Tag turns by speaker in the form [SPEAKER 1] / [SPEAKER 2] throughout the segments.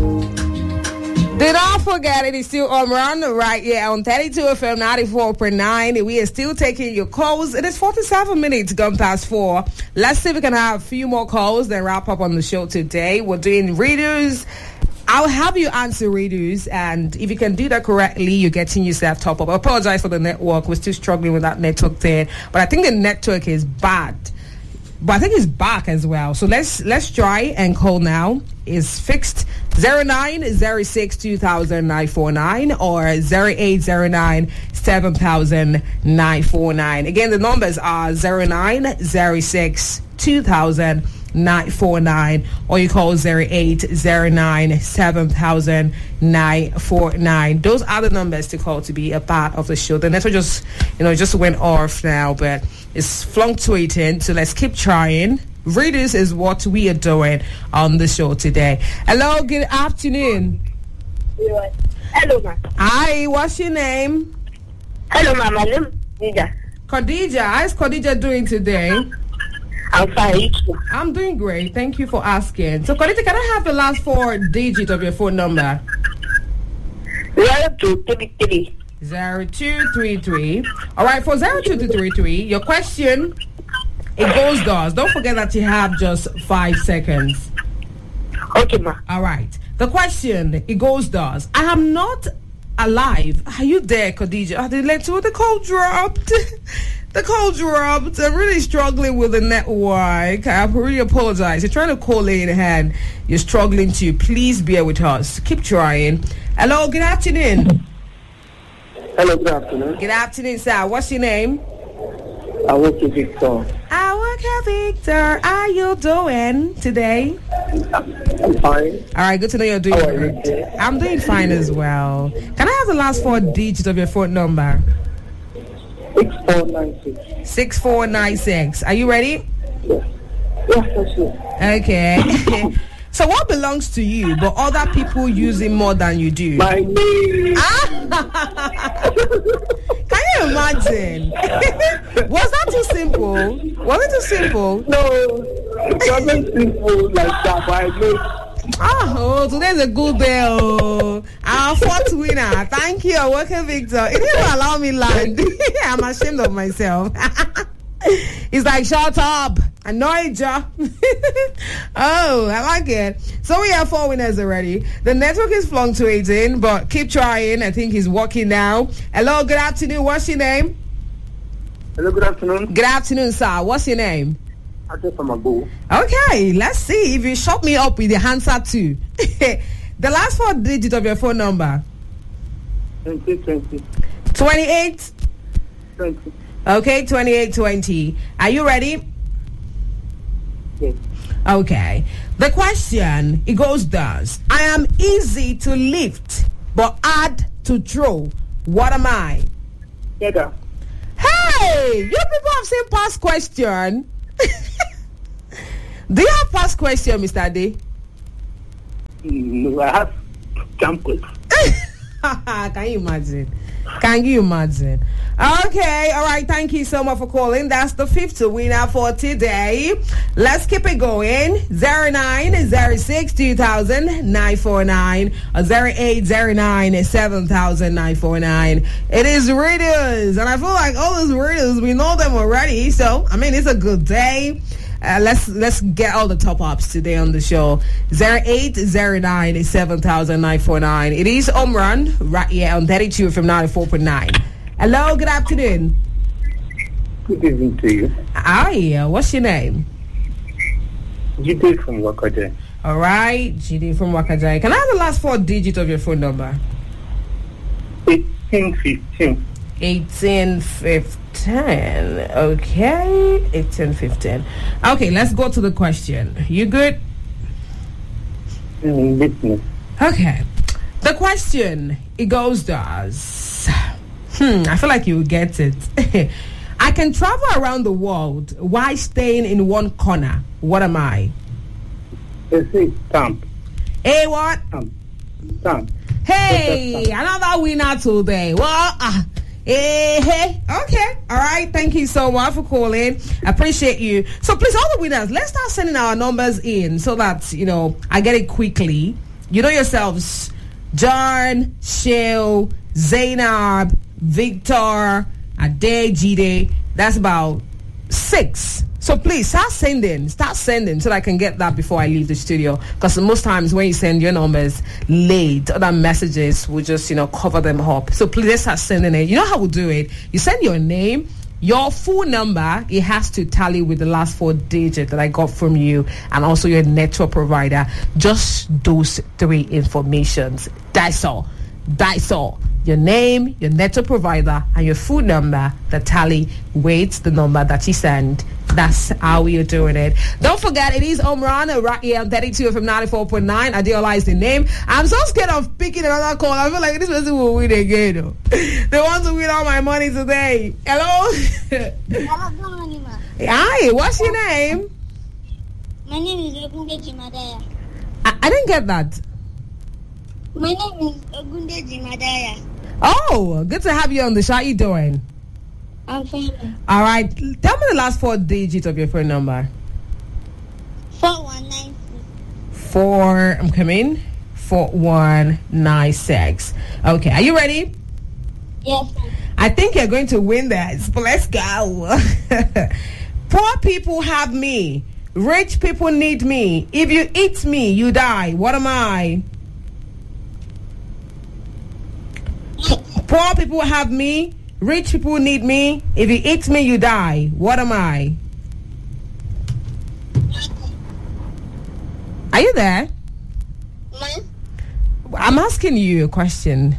[SPEAKER 1] Do not forget, it is still on right here on 32 FM 94.9. We are still taking your calls. It is 47 minutes gone past 4. Let's see if we can have a few more calls, then wrap up on the show today. We're doing readers. I'll have you answer readers, and if you can do that correctly, you're getting yourself top up. I apologize for the network. We're still struggling with that network thing, but I think the network is bad. But I think it's back as well. So let's try and call now. It's fixed 0906-2000-949 or 0809-7000-949. Again, the numbers are 0906-2000-949 or you call 0809-7000-949. Those are the numbers to call to be a part of the show. The network just went off now, but it's fluctuating, so let's keep trying. Readers is what we are doing on the show today. Hello, good afternoon.
[SPEAKER 2] Hello, ma.
[SPEAKER 1] Hi, what's your name?
[SPEAKER 2] Hello, ma. My name is Khadija.
[SPEAKER 1] Khadija, how's Khadija doing today?
[SPEAKER 2] I'm fine.
[SPEAKER 1] I'm doing great. Thank you for asking. So, Khadija, can I have the last 4 digits of your phone number?
[SPEAKER 2] 0233.
[SPEAKER 1] 0233. All right, for 0233, your question, it goes does. Don't forget that you have just 5 seconds.
[SPEAKER 2] Okay, ma.
[SPEAKER 1] All right. The question, it goes does. I am not alive. Are you there, Khadija? The call dropped. The call dropped. I'm really struggling with the network. I really apologize. You're trying to call in and you're struggling to. Please bear with us. Keep trying. Hello, good afternoon.
[SPEAKER 3] Hello, good afternoon.
[SPEAKER 1] Good afternoon, sir. What's your name?
[SPEAKER 3] Awoke Victor.
[SPEAKER 1] Awoke Victor. How are you doing today?
[SPEAKER 3] I'm fine.
[SPEAKER 1] All right, good to know you're doing good. I'm doing fine as well. Can I have the last 4 digits of your phone number?
[SPEAKER 3] 6496.
[SPEAKER 1] 6496. Are you ready?
[SPEAKER 3] Yes. Yes, sure.
[SPEAKER 1] Okay. So what belongs to you, but other people use it more than you do?
[SPEAKER 3] My name.
[SPEAKER 1] Can you imagine? Was that too simple? Was it too simple?
[SPEAKER 3] No, it wasn't simple like that, but I know.
[SPEAKER 1] Oh, today's a good day. Oh. Our 4th winner. Thank you, Awoke Victor. It didn't allow me land. I'm ashamed of myself. He's like, shut up. Annoyed ya. Oh, I like it. So we have 4 winners already. The network is fluctuating, but keep trying. I think he's working now. Hello, good afternoon. What's your name?
[SPEAKER 3] Hello, good afternoon.
[SPEAKER 1] Good afternoon, sir. What's your name?
[SPEAKER 3] Adefamago.
[SPEAKER 1] Okay, let's see if you shut me up with the answer too. The last 4 digits of your phone number.
[SPEAKER 3] 2020.
[SPEAKER 1] 28.
[SPEAKER 3] 20.
[SPEAKER 1] Okay, 2820. Are you ready?
[SPEAKER 3] Yes.
[SPEAKER 1] Okay. The question, it goes thus. I am easy to lift, but hard to throw. What am I?
[SPEAKER 3] Yeah.
[SPEAKER 1] Hey! You people have seen past question. Do you have past question, Mr. D?
[SPEAKER 3] No, I have campus.
[SPEAKER 1] Can you imagine? Can you imagine? Okay, all right. Thank you so much for calling. That's the 5th winner for today. Let's keep it going. 0906-2000-949 or 0809-7000-949. It is readers, and I feel like all those readers, we know them already. So, I mean, it's a good day. Let's get all the top ups today on the show. 0809-7000-949. It is Omran right here on 32 from 94.9. Hello, good afternoon.
[SPEAKER 3] Good evening to you.
[SPEAKER 1] Hi, what's your name?
[SPEAKER 3] Jide from Wakaja.
[SPEAKER 1] All right, Jide from Wakaja. Can I have the last 4 digits of your phone number?
[SPEAKER 3] 1815.
[SPEAKER 1] 1815. Okay, 1815. Okay, let's go to the question. You good?
[SPEAKER 3] Business.
[SPEAKER 1] Okay. The question, it goes thus. I feel like you will get it. I can travel around the world while staying in one corner. What am I?
[SPEAKER 3] They say stamp.
[SPEAKER 1] Hey, what?
[SPEAKER 3] Stamp.
[SPEAKER 1] Hey, another winner today. Well, hey. Okay. All right. Thank you so much for calling. I appreciate you. So please, all the winners, let's start sending our numbers in so that, I get it quickly. You know yourselves. John, Shale, Zainab, Victor, Ade, Jide. That's about 6. So please start sending so that I can get that before I leave the studio. Because most times when you send your numbers late, other messages will just, cover them up. So please let's start sending it. You know how we do it? You send your name, your full number, it has to tally with the last 4 digits that I got from you, and also your network provider. Just those 3 informations. That's all. Your name, your network provider, and your full number that tally with the number that you send. That's how we are doing it. Don't forget, it is Omran right here on 32 from 94.9. I realize the name. I'm so scared of picking another call. I feel like this person will win again. They want to win all my money today. Hello?
[SPEAKER 4] Hello, Anima.
[SPEAKER 1] Hi, what's your name?
[SPEAKER 4] My name is Ogunde Jimadaya.
[SPEAKER 1] I didn't get that.
[SPEAKER 4] My name is Ogunde Jimadaya.
[SPEAKER 1] Oh, good to have you on the show. How you doing?
[SPEAKER 4] I'm fine.
[SPEAKER 1] All right. Tell me the last 4 digits of your phone number.
[SPEAKER 4] 4196.
[SPEAKER 1] I'm coming. 4196. Okay. Are you ready?
[SPEAKER 4] Yes, sir.
[SPEAKER 1] I think you're going to win that. But let's go. Poor people have me. Rich people need me. If you eat me, you die. What am I? Poor people have me. Rich people need me. If you eat me, you die. What am I? Are you there? I'm asking you a question.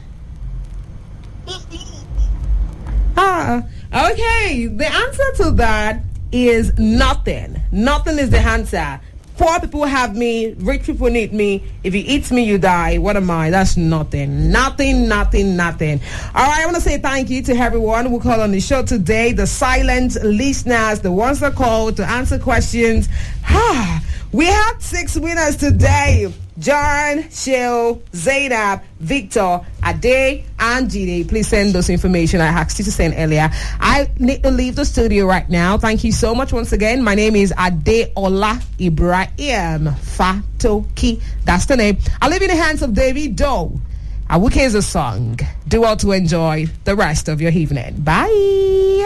[SPEAKER 1] Okay. The answer to that is nothing. Nothing is the answer. Poor people have me. Rich people need me. If you eat me, you die. What am I? That's nothing. Nothing. All right, I want to say thank you to everyone who called on the show today. The silent listeners, the ones that called to answer questions. We had 6 winners today. John, Shale, Zainab, Victor, Ade, and Jide. Please send those information I asked you to send earlier. I need to leave the studio right now. Thank you so much once again. My name is Adeola Ibrahim Fatoki. That's the name. I'll leave you in the hands of David Doe. Awuke is a song. Do well to enjoy the rest of your evening. Bye.